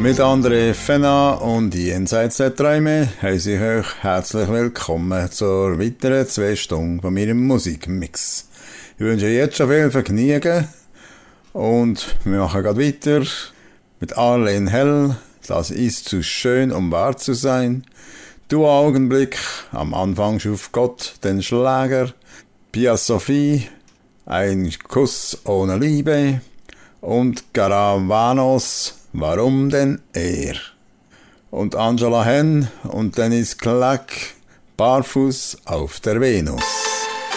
Mit André Fenna und Jenseits der Träume heiße ich euch herzlich willkommen zur weiteren 2 Stunden von meinem Musikmix. Ich wünsche jetzt schon viel Vergnügen und wir machen gerade weiter mit Arlene Hell. Das ist zu schön, um wahr zu sein. Du Augenblick, am Anfang schuf Gott den Schläger. Pia Sophie, ein Kuss ohne Liebe. Und Garavanos, warum denn er? Und Angela Henn und Dennis Klack, barfuß auf der Venus.